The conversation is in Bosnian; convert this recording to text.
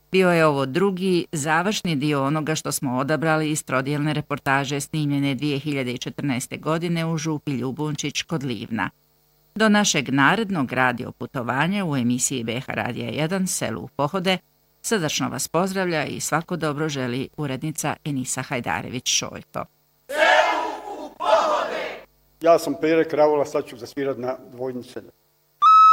Bio je ovo drugi, završni dio onoga što smo odabrali iz trodjelne reportaže snimljene 2014. godine u župi Ljubunčić kod Livna. Do našeg narednog radio putovanja u emisiji BH Radija 1 Selu u pohode srdačno vas pozdravlja i svako dobro želi urednica Enisa Hajdarević-Šoljto. Selu u pohode! Ja sam Pere Kravola, sad ću zasvirat na dvojnice.